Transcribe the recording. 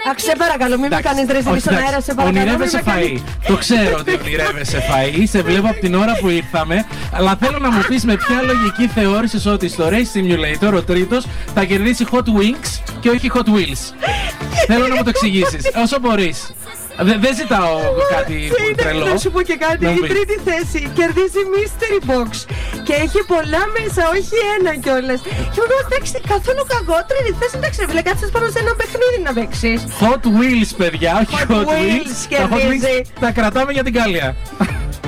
Σε παρακαλώ, μην με κάνεις ρεζιλί στον αέρα, σε παρακαλώ. Ονειρεύεσαι φαΐ. Το ξέρω ότι ονειρεύεσαι φαΐ. Σε βλέπω από την ώρα που ήρθαμε. Αλλά θέλω να μου πεις με ποια λογική θεώρησες ότι στο Race Simulator ο τρίτος θα κερδίσει Hot Wings και όχι Hot Wheels. Θέλω να μου το εξηγήσεις όσο μπορείς. Δεν ζητάω κάτι τρελό. Να σου πω και κάτι. Η τρίτη θέση κερδίζει Mystery Box και έχει πολλά μέσα, όχι ένα κιόλας. Και εγώ εντάξει, καθόλου κακό. Τρίτη θέση, εντάξει, φίλε, κάτσεις πάνω σε ένα παιχνίδι να παίξεις. Hot Wheels, παιδιά, όχι Hot Wheels. Τα Hot Wheels τα κρατάμε για την κάλια.